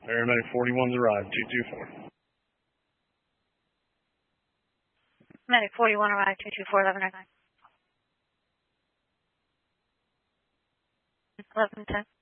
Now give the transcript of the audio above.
Paramedic 41's arrived, 224. Medic 41 arrived, 224, 11 10.